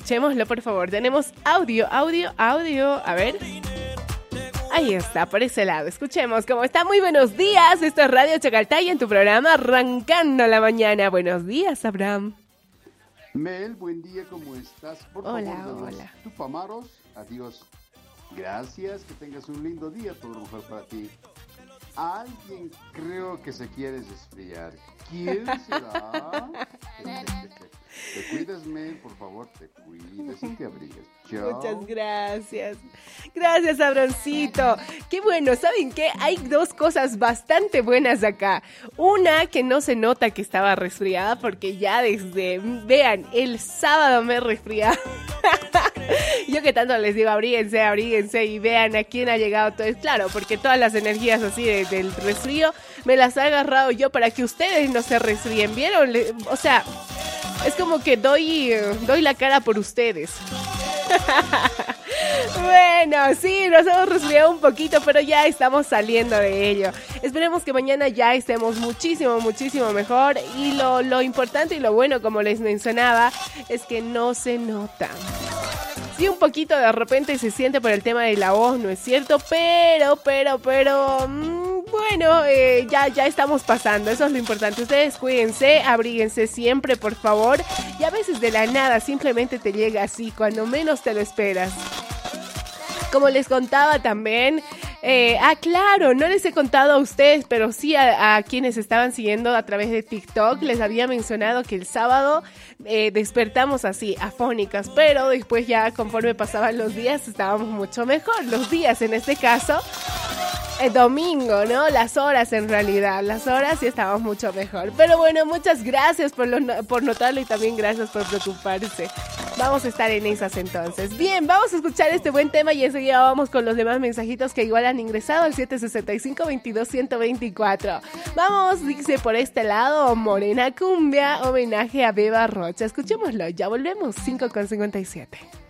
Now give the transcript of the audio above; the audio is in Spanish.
escuchémoslo, por favor. Tenemos audio. A ver. Ahí está, por ese lado. Escuchemos cómo está. Muy buenos días. Esto es Radio Chacaltaya en tu programa Arrancando la Mañana. Buenos días, Abraham. Mel, buen día, ¿cómo estás? Por hola, favor, hola. Tupamaros, adiós. Gracias, que tengas un lindo día, todo lo mejor para ti. Alguien creo que se quiere resfriar. ¿Quién será? Te cuidas, Mel, por favor, te cuides y te abrigues. Chao. Muchas gracias. Gracias, Abroncito. Qué bueno, ¿saben qué? Hay dos cosas bastante buenas acá. Una, que no se nota que estaba resfriada porque ya vean, el sábado me he resfriado. Yo que tanto les digo, abríguense y vean a quién ha llegado todo. Es claro, porque todas las energías así del resfrío me las he agarrado yo para que ustedes no se resfríen, ¿vieron? O sea, es como que doy la cara por ustedes. Bueno, sí, nos hemos resfriado un poquito, pero ya estamos saliendo de ello. Esperemos que mañana ya estemos muchísimo mejor. Y lo importante y lo bueno, como les mencionaba, es que no se nota. Sí, un poquito de repente se siente por el tema de la voz, ¿no es cierto? Pero, bueno, ya estamos pasando, eso es lo importante. Ustedes cuídense, abríguense siempre, por favor. Y a veces de la nada simplemente te llega así, cuando menos te lo esperas. Como les contaba también, claro, no les he contado a ustedes, pero sí a quienes estaban siguiendo a través de TikTok, les había mencionado que el sábado despertamos así, afónicas, pero después ya conforme pasaban los días estábamos mucho mejor. Los días en este caso, el domingo, ¿no? Las horas en realidad, las horas sí estábamos mucho mejor. Pero bueno, muchas gracias por notarlo y también gracias por preocuparse. Vamos a estar en esas entonces. Bien, vamos a escuchar este buen tema y enseguida vamos con los demás mensajitos que igual han ingresado al 765-22-124. Vamos, dice por este lado, Morena Cumbia, homenaje a Beba Rocha. Escuchémoslo, ya volvemos, 5:57.